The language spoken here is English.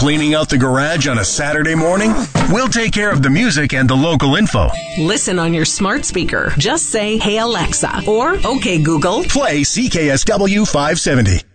Cleaning out the garage on a Saturday morning? We'll take care of the music and the local info. Listen on your smart speaker. Just say, "Hey Alexa," or "Okay Google, play CKSW 570."